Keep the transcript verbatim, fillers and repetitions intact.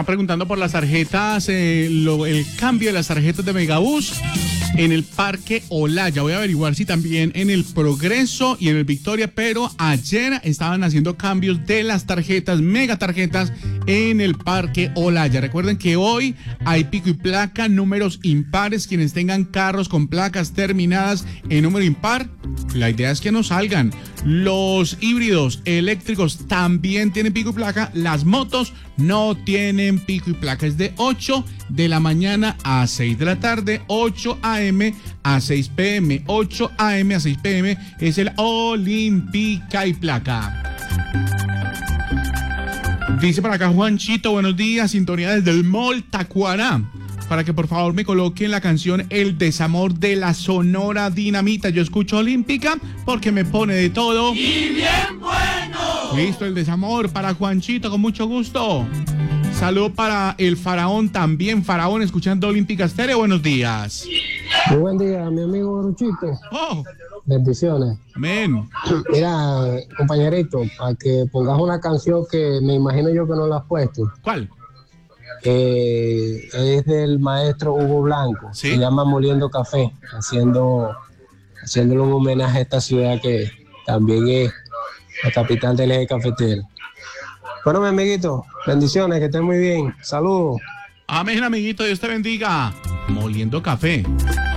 están preguntando por las tarjetas, eh, lo, el cambio de las tarjetas de Megabús en el Parque Olaya. Voy a averiguar si también en el Progreso y en el Victoria, pero ayer estaban haciendo cambios de las tarjetas, mega tarjetas, en el Parque Olaya. Recuerden que hoy hay pico y placa, números impares. Quienes tengan carros con placas terminadas en número impar, la idea es que no salgan. Los híbridos eléctricos también tienen pico y placa. Las motos no tienen pico y placa. Es de ocho de la mañana a seis de la tarde, ocho a eme a seis pe eme, ocho a eme a seis pe eme es el Olímpica y placa. Dice para acá Juanchito, buenos días, sintonía desde el Mall Tacuará, para que por favor me coloquen la canción El Desamor de la Sonora Dinamita. Yo escucho Olímpica porque me pone de todo. ¡Y bien bueno! Listo, El Desamor para Juanchito, con mucho gusto. Saludo para el Faraón también, Faraón, escuchando Olímpica Estéreo. Buenos días. Muy buen día, mi amigo Ruchito. Oh. Bendiciones. Amén. Mira, compañerito, para que pongas una canción que me imagino yo que no la has puesto. ¿Cuál? Eh, es del maestro Hugo Blanco. ¿Sí? Se llama Moliendo Café, haciendo haciéndole un homenaje a esta ciudad que también es la capital del eje cafetero. Bueno, mi amiguito, bendiciones, que estén muy bien. Saludos. Amén, amiguito, Dios te bendiga. Moliendo Café.